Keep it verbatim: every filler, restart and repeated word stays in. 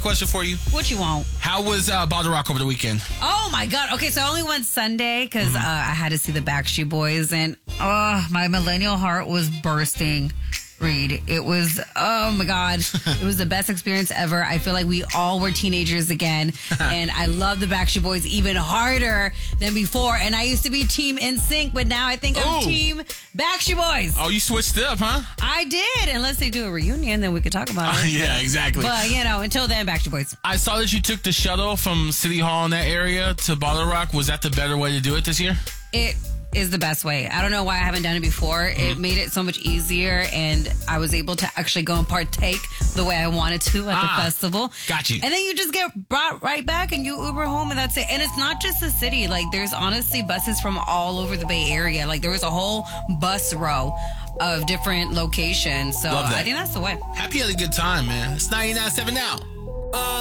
Question for you. What you want? How was uh, Bottle Rock over the weekend? Oh, my God. Okay, so I only went Sunday because mm-hmm. uh, I had to see the Backstreet Boys, and oh, my millennial heart was bursting. Reed. It was, oh my God, it was the best experience ever. I feel like we all were teenagers again, and I love the Backstreet Boys even harder than before. And I used to be Team N Sync, but now I think I'm Ooh. Team Backstreet Boys. Oh, you switched up, huh? I did. Unless they do a reunion, then we could talk about it. Uh, yeah, exactly. But, you know, until then, Backstreet Boys. I saw that you took the shuttle from City Hall in that area to Bottle Rock. Was that the better way to do it this year? It is the best way. I don't know why I haven't done it before. Mm-hmm. It made it so much easier, and I was able to actually go and partake the way I wanted to at ah, the festival. Got you. And then you just get brought right back and you Uber home, and that's it. And it's not just the city. Like, there's honestly buses from all over the Bay Area. Like, there was a whole bus row of different locations. So I think that's the way. Happy you had a good time, man. It's ninety-nine point seven now. Uh-